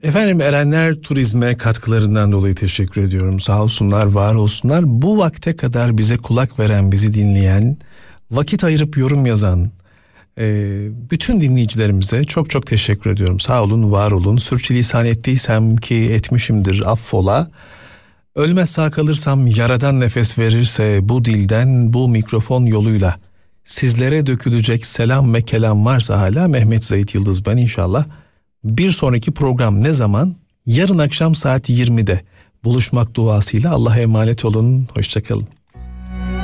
Efendim, Erenler Turizm'e katkılarından dolayı teşekkür ediyorum. Sağ olsunlar, var olsunlar. Bu vakte kadar bize kulak veren, bizi dinleyen, vakit ayırıp yorum yazan bütün dinleyicilerimize çok çok teşekkür ediyorum. Sağ olun, var olun. Sürçülisan ettiysem ki etmişimdir, affola. Ölmez sağ kalırsam, yaradan nefes verirse bu dilden, bu mikrofon yoluyla sizlere dökülecek selam ve kelam varsa hala, Mehmet Zahit Yıldız ben inşallah. Bir sonraki program ne zaman? Yarın akşam saat 20'de buluşmak duasıyla. Allah'a emanet olun. Hoşça kalın.